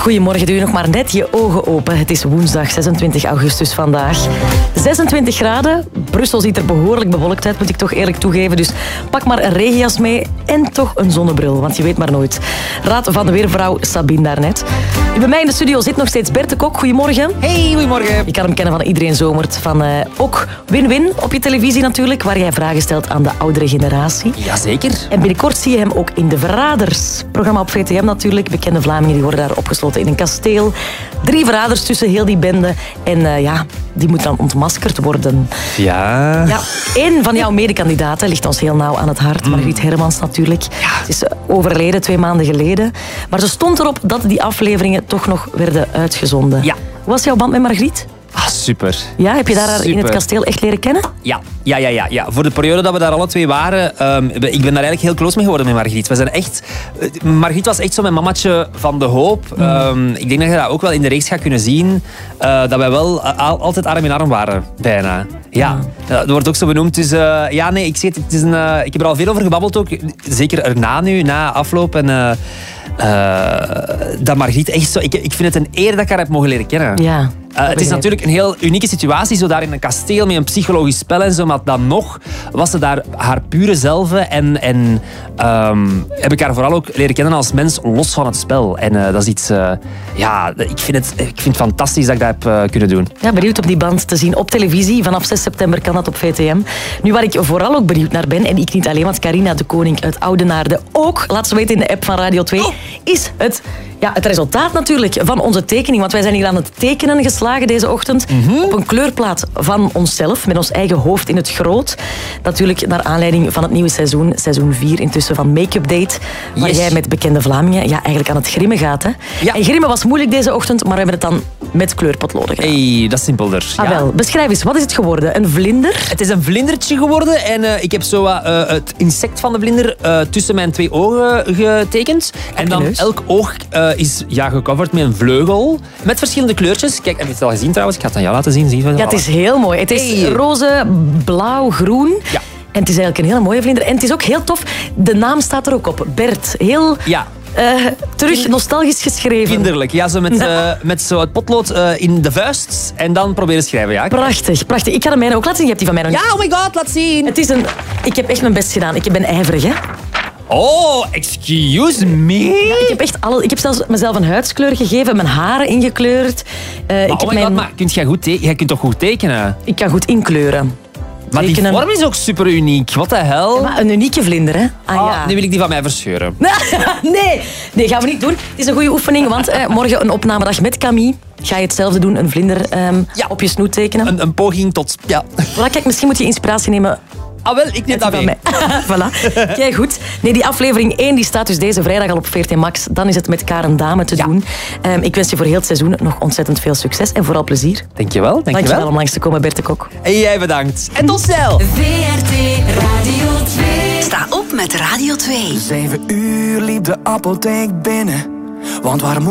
Goedemorgen, doe je nog maar net je ogen open. Het is woensdag 26 augustus vandaag. 26 graden. Brussel ziet er behoorlijk bewolkt uit, moet ik toch eerlijk toegeven. Dus pak maar een regenjas mee en toch een zonnebril, want je weet maar nooit. Raad van de weervrouw Sabine daarnet. Bij mij in de studio zit nog steeds Bert de Kok. Goedemorgen. Hey, goedemorgen. Je kan hem kennen van Iedereen Zomert. Van ook Win-Win op je televisie natuurlijk, waar jij vragen stelt aan de oudere generatie. Jazeker. En binnenkort zie je hem ook in De Verraders. Programma op VTM natuurlijk. Bekende Vlamingen die worden daar opgesloten in een kasteel. 3 verraders tussen heel die bende. En die moeten dan ontmaskerd worden. Ja. Eén van jouw medekandidaten ligt ons heel nauw aan het hart. Margriet Hermans natuurlijk. Ja. Het is overleden 2 maanden geleden. Maar ze stond erop dat die afleveringen toch nog werden uitgezonden. Ja. Hoe was jouw band met Margriet? Ah, super. Ja, heb je daar in het kasteel echt leren kennen? Ja. Voor de periode dat we daar alle 2 waren, ik ben daar eigenlijk heel close mee geworden met Margriet. Margriet was echt zo mijn mamatje van de hoop. Ik denk dat je dat ook wel in de reeks gaat kunnen zien. Dat wij wel altijd arm in arm waren, bijna. Ja, dat wordt ook zo benoemd. Dus ik heb er al veel over gebabbeld ook. Zeker erna nu, na afloop. En dat Margriet echt zo... Ik vind het een eer dat ik haar heb mogen leren kennen. Ja. Het is natuurlijk een heel unieke situatie, zo daar in een kasteel met een psychologisch spel en zo, maar dan nog was ze daar haar pure zelf en heb ik haar vooral ook leren kennen als mens los van het spel. En dat is iets... ik vind het fantastisch dat ik dat heb kunnen doen. Ja, benieuwd op die band te zien op televisie. Vanaf 6 september kan dat op VTM. Nu, waar ik vooral ook benieuwd naar ben, en ik niet alleen, want Carina de Koning uit Oudenaarde ook, laat ze weten in de app van Radio 2, is het resultaat natuurlijk van onze tekening. Want wij zijn hier aan het tekenen geslagen deze ochtend. Op een kleurplaat van onszelf, met ons eigen hoofd in het groot. Natuurlijk naar aanleiding van het nieuwe seizoen, seizoen 4 intussen van Make-up Date. Waar jij met bekende Vlamingen eigenlijk aan het grimmen gaat. Hè? Ja. En grimmen was moeilijk deze ochtend, maar we hebben het dan met kleurpotloden gedaan. Hey, dat is simpelder. Ah, wel. Beschrijf eens, wat is het geworden? Een vlinder? Het is een vlindertje geworden en ik heb zo het insect van de vlinder tussen mijn 2 ogen getekend. En dan elk oog is gecoverd met een vleugel met verschillende kleurtjes. Kijk, heb je het al gezien trouwens? Ik ga het aan jou laten zien. Ja, het is heel mooi. Het is roze, blauw, groen. Ja. En het is eigenlijk een hele mooie vlinder. En het is ook heel tof. De naam staat er ook op. Bert. Heel... Ja. Terug nostalgisch geschreven. Kinderlijk, ja, zo met zo het potlood in de vuist en dan proberen schrijven. Ja. Prachtig, prachtig. Ik ga de mijne ook laten zien. Je hebt die van mij nog niet. Ja, oh my god, laat zien. Het is ik heb echt mijn best gedaan. Ik ben ijverig, hè. Oh, excuse me? Ja, ik heb zelfs mezelf een huidskleur gegeven, mijn haren ingekleurd. Maar jij kunt toch goed tekenen? Ik kan goed inkleuren. Maar die vorm is ook super uniek. Wat de hel? Ja, maar een unieke vlinder, hè? Nu wil ik die van mij verscheuren. Nee, gaan we niet doen. Het is een goede oefening, want morgen een opnamedag met Camille. Ga je hetzelfde doen, een vlinder op je snoet tekenen? Een poging tot... Ja. Kijk, misschien moet je inspiratie nemen... Ik neem dat mee. Voilà. Kijk, goed. Nee, die aflevering 1 die staat dus deze vrijdag al op VRT Max. Dan is het met Karen Dame te doen. Ik wens je voor heel het seizoen nog ontzettend veel succes en vooral plezier. Dankjewel. Dankjewel om langs te komen, Bert de Kok. En jij bedankt. En tot snel. VRT Radio 2. Sta op met Radio 2. 7 uur liep de apotheek binnen. Want waarom